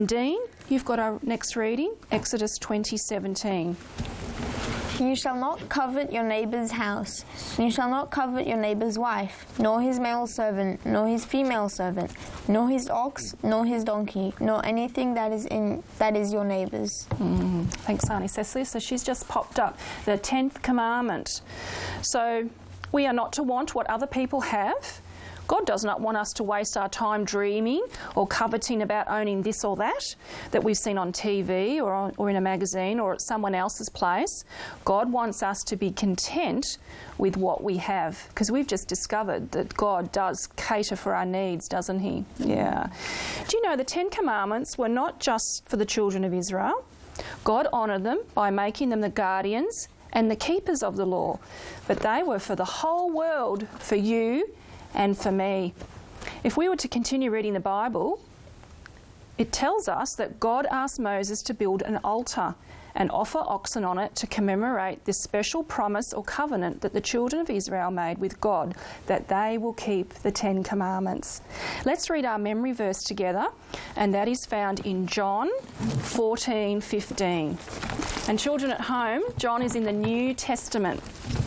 Dean, you've got our next reading, Exodus 20:17. You shall not covet your neighbour's house. You shall not covet your neighbour's wife, nor his male servant, nor his female servant, nor his ox, nor his donkey, nor anything that is your neighbour's. Thanks, Auntie Cecily. So she's just popped up the 10th commandment. So we are not to want what other people have. God does not want us to waste our time dreaming or coveting about owning this or that we've seen on TV or in a magazine or at someone else's place. God wants us to be content with what we have, because we've just discovered that God does cater for our needs, doesn't he? Yeah. Do you know the 10 Commandments were not just for the children of Israel? God honoured them by making them the guardians and the keepers of the law, but they were for the whole world, for you and for me. If we were to continue reading the Bible, it tells us that God asked Moses to build an altar and offer oxen on it to commemorate this special promise or covenant that the children of Israel made with God, that they will keep the 10 Commandments. Let's read our memory verse together, and that is found in John 14:15. And children at home, John is in the New Testament.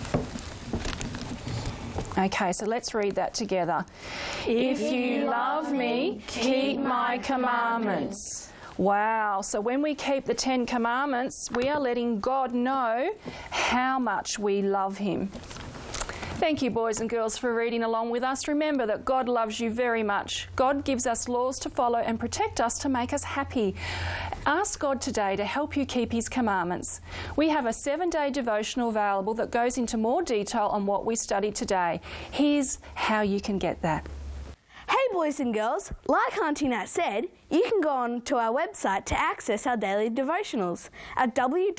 Okay, so let's read that together. If you love me, keep my commandments. Wow, so when we keep the 10 Commandments, we are letting God know how much we love him. Thank you, boys and girls, for reading along with us. Remember that God loves you very much. God gives us laws to follow and protect us to make us happy. Ask God today to help you keep his commandments. We have a 7-day devotional available that goes into more detail on what we studied today. Here's how you can get that. Hey boys and girls, like Auntie Nat said, you can go on to our website to access our daily devotionals at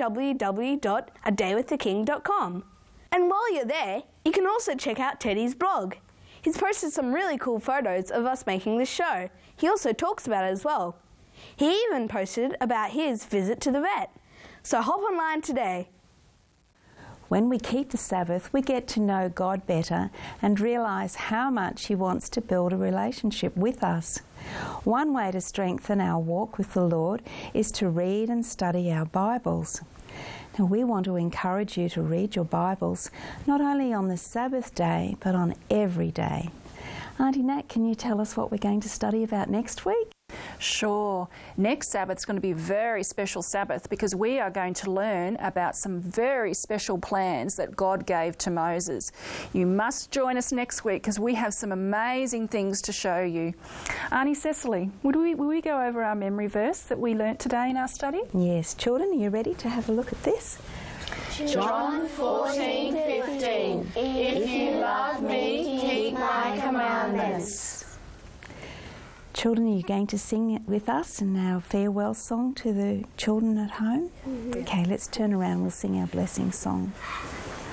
www.adaywiththeking.com. And while you're there, you can also check out Teddy's blog. He's posted some really cool photos of us making this show. He also talks about it as well. He even posted about his visit to the vet. So hop online today. When we keep the Sabbath, we get to know God better and realise how much he wants to build a relationship with us. One way to strengthen our walk with the Lord is to read and study our Bibles. Now, we want to encourage you to read your Bibles not only on the Sabbath day, but on every day. Auntie Nat, can you tell us what we're going to study about next week? Sure. Next Sabbath's going to be a very special Sabbath because we are going to learn about some very special plans that God gave to Moses. You must join us next week because we have some amazing things to show you. Auntie Cecily, will we go over our memory verse that we learnt today in our study? Yes. Children, are you ready to have a look at this? John 14:15. If you love me, keep my commandments. Children, are you going to sing it with us in our farewell song to the children at home? Okay, let's turn around. We'll sing our blessing song.